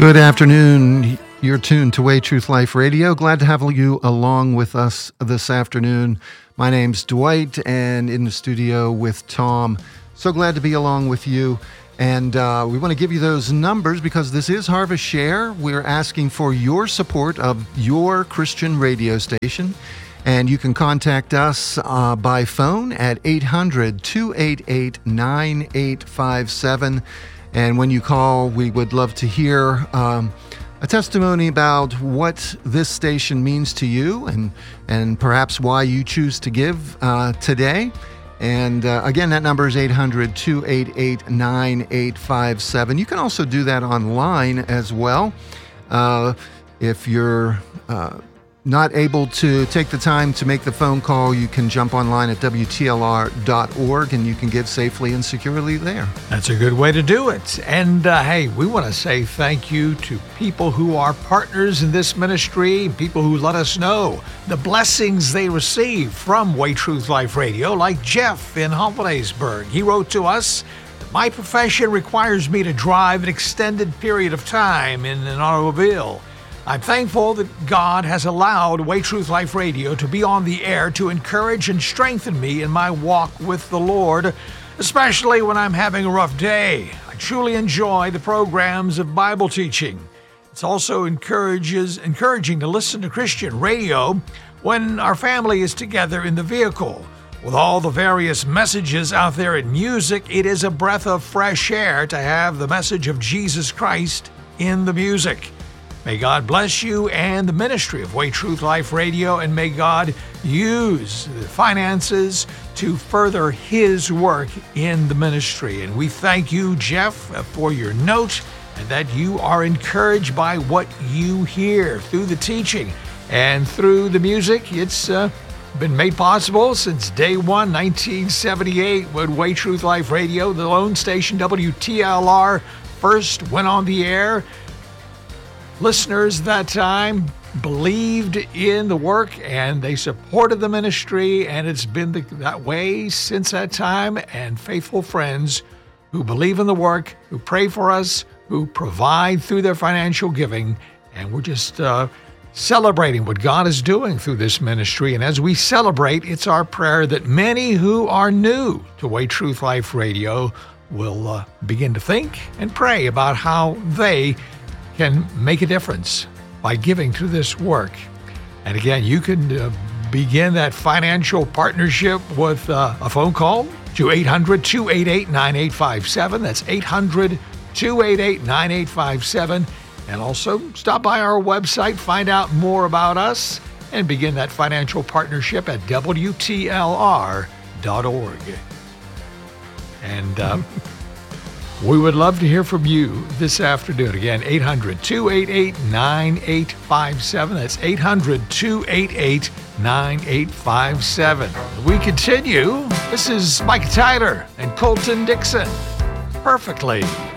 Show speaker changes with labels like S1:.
S1: Good afternoon. You're tuned to Way Truth Life Radio. Glad to have you along with us this afternoon. My name's Dwight, and in the studio with Tom. So glad to be along with you. And we want to give you those numbers because this is Harvest Share. We're asking for your support of your Christian radio station. And you can contact us by phone at 800-288-9857. And when you call, we would love to hear a testimony about what this station means to you and perhaps why you choose to give today. And again, that number is 800-288-9857. You can also do that online as well. If you're not able to take the time to make the phone call, you can jump online at WTLR.org and you can give safely and securely there.
S2: That's a good way to do it. And hey, we want to say thank you to people who are partners in this ministry, people who let us know the blessings they receive from Way Truth Life Radio, like Jeff in Hoffmansburg. He wrote to us, "My profession requires me to drive an extended period of time in an automobile. I'm thankful that God has allowed Way Truth Life Radio to be on the air to encourage and strengthen me in my walk with the Lord, especially when I'm having a rough day. I truly enjoy the programs of Bible teaching. It's also encouraging to listen to Christian radio when our family is together in the vehicle. With all the various messages out there in music, it is a breath of fresh air to have the message of Jesus Christ in the music. May God bless you and the ministry of Way Truth Life Radio, and may God use the finances to further His work in the ministry." And we thank you, Jeff, for your note and that you are encouraged by what you hear through the teaching and through the music. It's been made possible since day one, 1978, when Way Truth Life Radio, the lone station WTLR, first went on the air. Listeners that time believed in the work and they supported the ministry, and it's been that way since that time. And faithful friends who believe in the work, who pray for us, who provide through their financial giving. And we're just celebrating what God is doing through this ministry. And as we celebrate, it's our prayer that many who are new to Way Truth Life Radio will begin to think and pray about how they can make a difference by giving to this work. And again, you can begin that financial partnership with a phone call to 800-288-9857. That's 800-288-9857. And also stop by our website, find out more about us, and begin that financial partnership at WTLR.org. And we would love to hear from you this afternoon. Again, 800-288-9857. That's 800-288-9857. We continue. This is Mike Tyler and Colton Dixon. Perfectly.